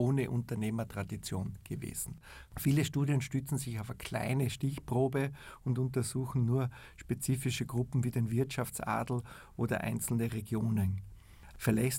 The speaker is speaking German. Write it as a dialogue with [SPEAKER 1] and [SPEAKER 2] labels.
[SPEAKER 1] ohne Unternehmertradition gewesen. Viele Studien stützen sich auf eine kleine Stichprobe und untersuchen nur spezifische Gruppen wie den Wirtschaftsadel oder einzelne Regionen. Verlässlich